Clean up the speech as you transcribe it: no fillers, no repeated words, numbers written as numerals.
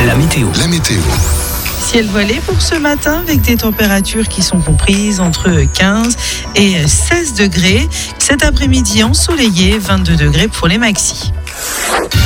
La météo. Ciel voilé pour ce matin avec des températures qui sont comprises entre 15 et 16 degrés. Cet après-midi ensoleillé, 22 degrés pour les maxis.